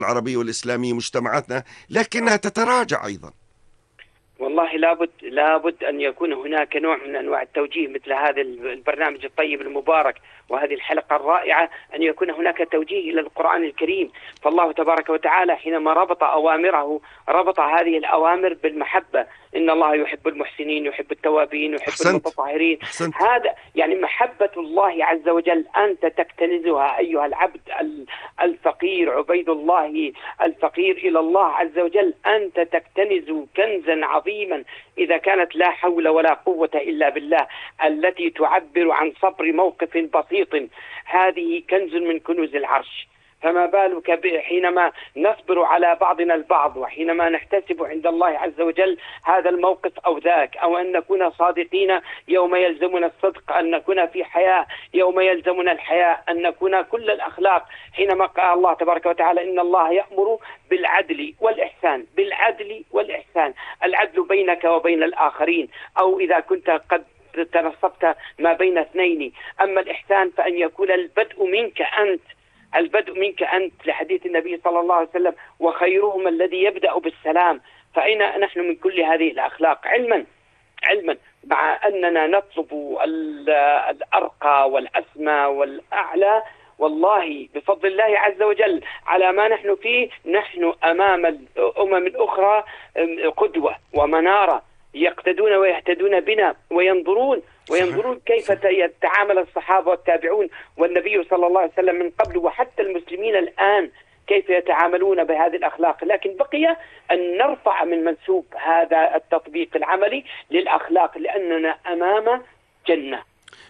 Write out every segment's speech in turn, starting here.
العربية والإسلامية مجتمعاتنا، لكنها تتراجع أيضا. والله لابد أن يكون هناك نوع من أنواع التوجيه، مثل هذا البرنامج الطيب المبارك وهذه الحلقة الرائعة، أن يكون هناك توجيه إلى القرآن الكريم. فالله تبارك وتعالى حينما ربط أوامره ربط هذه الأوامر بالمحبة. إن الله يحب المحسنين، يحب التوابين، يحب المتطهرين. هذا يعني محبة الله عز وجل أنت تكتنزها أيها العبد الفقير عبيد الله الفقير إلى الله عز وجل. أنت تكتنز كنزا عظيما إذا كانت لا حول ولا قوة إلا بالله، التي تعبر عن صبر موقف بسيط. هذه كنز من كنوز العرش. فما بالك حينما نصبر على بعضنا البعض، وحينما نحتسب عند الله عز وجل هذا الموقف أو ذاك، أو أن نكون صادقين يوم يلزمنا الصدق، أن نكون في حياة يوم يلزمنا الحياة، أن نكون كل الأخلاق. حينما قال الله تبارك وتعالى إن الله يأمر بالعدل والإحسان، بالعدل والإحسان، العدل بينك وبين الآخرين، أو إذا كنت قد تنصبت ما بين اثنين. أما الإحسان فأن يكون البدء منك أنت، البدء منك أنت، لحديث النبي صلى الله عليه وسلم وخيرهم الذي يبدأ بالسلام. فأين نحن من كل هذه الأخلاق؟ علما مع أننا نطلب الأرقى والأسمى والأعلى، والله بفضل الله عز وجل على ما نحن فيه نحن أمام الأمم الأخرى قدوة ومنارة، يقتدون ويهتدون بنا وينظرون كيف يتعامل الصحابة والتابعون والنبي صلى الله عليه وسلم من قبل، وحتى المسلمين الآن كيف يتعاملون بهذه الأخلاق. لكن بقي أن نرفع من منسوب هذا التطبيق العملي للأخلاق، لأننا أمام جنة.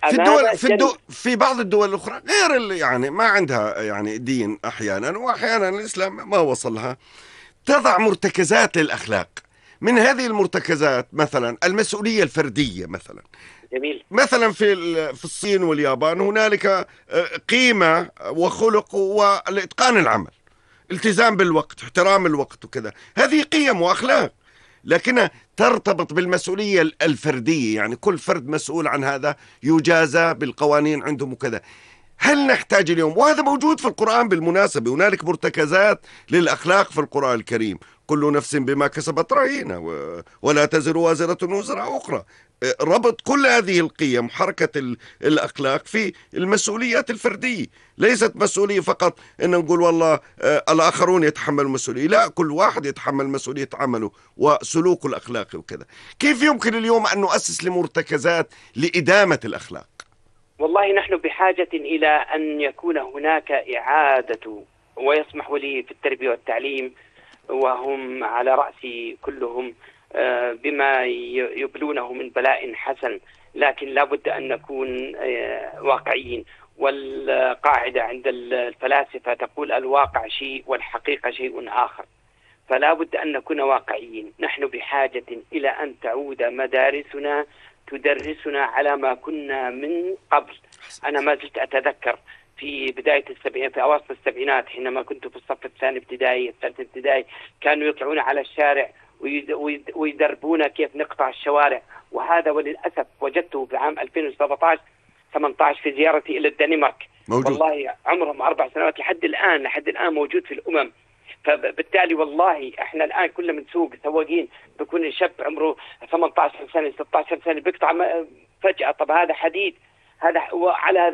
في بعض الدول الأخرى غير يعني ما عندها يعني دين أحيانا، وأحيانا الإسلام ما وصلها، تضع مرتكزات للأخلاق. من هذه المرتكزات مثلا المسؤولية الفردية مثلا. جميل. مثلا في الصين واليابان هنالك قيمة وخلق والإتقان العمل، التزام بالوقت، احترام الوقت وكذا. هذه قيم وأخلاق، لكنها ترتبط بالمسؤولية الفردية، يعني كل فرد مسؤول عن هذا، يجازى بالقوانين عندهم وكذا. هل نحتاج اليوم، وهذا موجود في القرآن بالمناسبة، هنالك مرتكزات للأخلاق في القرآن الكريم، كل نفس بما كسبت رهينة ولا تزر وازرة وزر أخرى. ربط كل هذه القيم حركة الأخلاق في المسؤوليات الفردية، ليست مسؤولية فقط أن نقول والله الآخرون يتحملوا مسؤولية، لا، كل واحد يتحمل مسؤولية عمله وسلوكه الأخلاقي وكذا. كيف يمكن اليوم أن نؤسس لمرتكزات لإدامة الأخلاق؟ والله نحن بحاجة إلى أن يكون هناك إعادة، ويسمح لي في التربية والتعليم وهم على رأسي كلهم بما يبلونه من بلاء حسن، لكن لا بد أن نكون واقعيين. والقاعدة عند الفلاسفة تقول الواقع شيء والحقيقة شيء آخر، فلا بد أن نكون واقعيين. نحن بحاجة إلى أن تعود مدارسنا تدرسنا على ما كنا من قبل. أنا ما زلت أتذكر في بداية السبعينات، في أواسط السبعينات، حينما كنت في الصف الثاني ابتدائي الثالث ابتدائي، كانوا يطلعون على الشارع ويدربونا كيف نقطع الشوارع. وهذا وللأسف وجدته بعام 2017-18 في زيارتي إلى الدنمارك موجود. والله عمرهم 4 سنوات لحد الآن موجود في الأمم. فبالتالي والله احنا الآن كل من سوق سواقين بيكون شاب عمره 18 سنة 16 سنة بيقطع فجأة. طب هذا حديد، هذا وعلى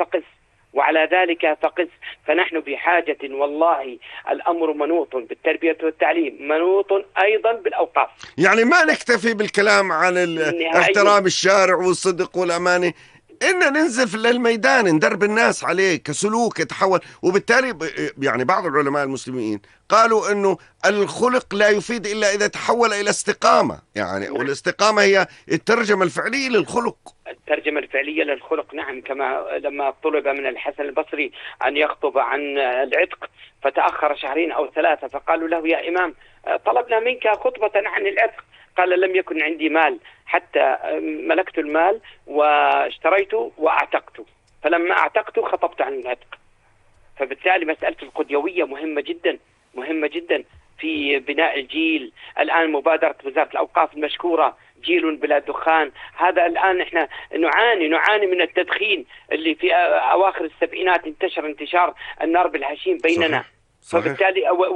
ذلك فقس. فنحن بحاجة، والله الأمر منوط بالتربية والتعليم، منوط أيضا بالأوقاف. يعني ما نكتفي بالكلام عن احترام الشارع والصدق والأمانة، إن ننزل في الميدان ندرب الناس عليه كسلوك يتحول. وبالتالي يعني بعض العلماء المسلمين قالوا إنه الخلق لا يفيد إلا إذا تحول إلى استقامة، يعني والاستقامة هي الترجمة الفعلية للخلق. الترجمة الفعلية للخلق، نعم. كما لما طلب من الحسن البصري أن يخطب عن العتق فتأخر 2 أو 3، فقالوا له يا إمام طلبنا منك خطبة عن العتق، قال لم يكن عندي مال حتى ملكت المال واشتريته وأعتقته، فلما أعتقته خطبت عن العتق. فبالتالي مسألة القديوية مهمة جدا في بناء الجيل. الآن مبادرة وزارة الأوقاف المشكورة جيل بلا دخان، هذا الآن احنا نعاني من التدخين اللي في أواخر السبعينات انتشار النار بالهشيم بيننا. صحيح. فبالتالي